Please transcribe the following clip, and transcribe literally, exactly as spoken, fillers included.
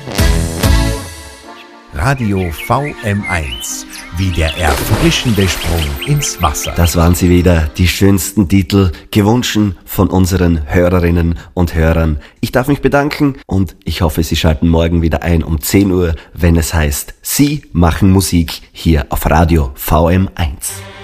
Radio V M eins, wie der erfrischende Sprung ins Wasser. Das waren sie wieder, die schönsten Titel, gewünscht von unseren Hörerinnen und Hörern. Ich darf mich bedanken und ich hoffe, Sie schalten morgen wieder ein um zehn Uhr, wenn es heißt, Sie machen Musik hier auf Radio V M eins.